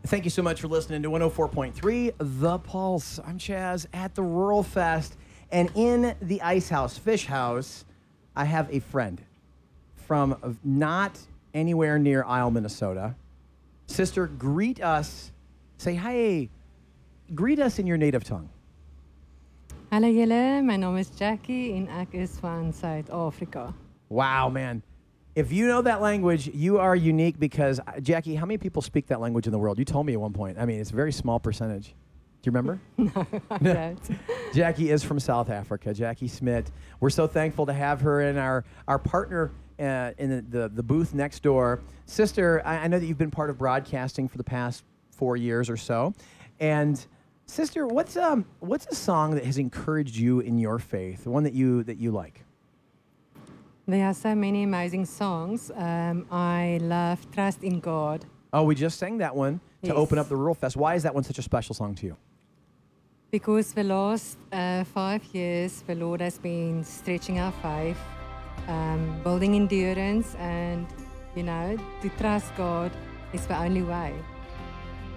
Thank you so much for listening to 104.3 The Pulse. I'm Chaz at the Rural Fest. And in the Ice House, Fish House, I have a friend from not anywhere near Isle, Minnesota. Sister, greet us. Say hi. Greet us in your native tongue. Hallo julle, my naam is Jackie en ek is van Suid-Afrika. Wow, man. If you know that language, you are unique because, Jackie, how many people speak that language in the world? You told me at one point. I mean, it's a very small percentage. Do you remember? No, I don't. Jackie is from South Africa, Jackie Smith. We're so thankful to have her in our partner in the booth next door. Sister, I know that you've been part of broadcasting for the past 4 years or so. And sister, what's a song that has encouraged you in your faith, the one that you like? There are so many amazing songs. I love Trust in God. Oh, we just sang that one to Yes. open up the Rural Fest. Why is that one such a special song to you? Because the last 5 years, the Lord has been stretching our faith, building endurance, and, to trust God is the only way.